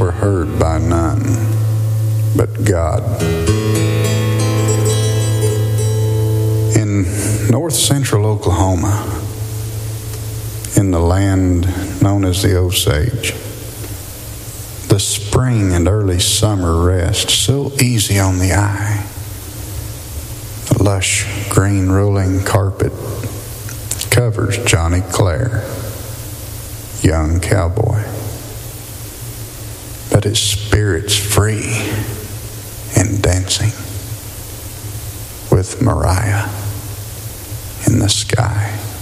were heard by none but God. In north central Oklahoma, in the land known as the Osage, the spring and early summer rest so easy on the eye. The lush green rolling carpet covers Johnny Clare, young cowboy. But his spirit's free and dancing with Mariah in the sky.